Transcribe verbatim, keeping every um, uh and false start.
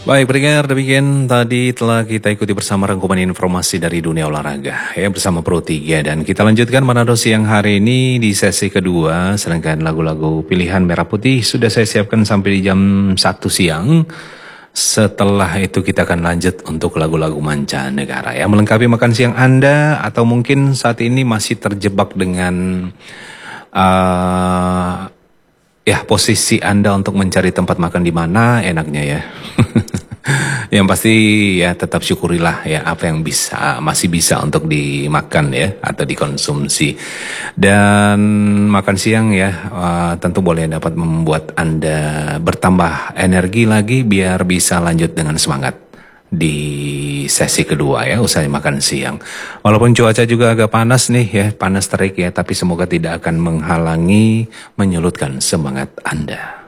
Baik, pendengar, demikian tadi telah kita ikuti bersama rangkuman informasi dari dunia olahraga ya bersama Pro tiga, dan kita lanjutkan Manado siang hari ini di sesi kedua, sedangkan lagu-lagu pilihan Merah Putih sudah saya siapkan sampai di jam satu siang. Setelah itu kita akan lanjut untuk lagu-lagu mancanegara ya, melengkapi makan siang Anda, atau mungkin saat ini masih terjebak dengan uh, ya posisi Anda untuk mencari tempat makan di mana enaknya ya. Yang pasti ya tetap syukurilah ya apa yang bisa masih bisa untuk dimakan ya atau dikonsumsi. Dan makan siang ya uh, tentu boleh dapat membuat Anda bertambah energi lagi biar bisa lanjut dengan semangat di sesi kedua ya usai makan siang. Walaupun cuaca juga agak panas nih ya, panas terik ya, tapi semoga tidak akan menghalangi menyurutkan semangat Anda.